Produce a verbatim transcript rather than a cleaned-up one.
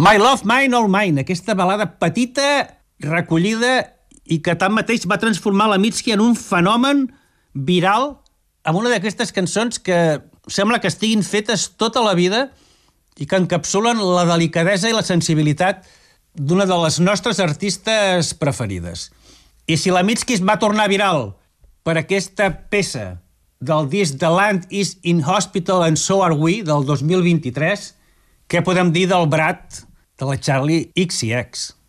My Love, Mine, All Mine, aquesta balada petita, recollida i que tanmateix va transformar la Mitski en un fenomen viral amb una d'aquestes cançons que sembla que estiguin fetes tota la vida i que encapsulen la delicadesa i la sensibilitat d'una de les nostres artistes preferides. I si la Mitski es va tornar viral per aquesta peça del disc The Land is in Hospital and So Are We, del dos mil vint-i-tres, què podem dir del Brad de la Charlie X C X?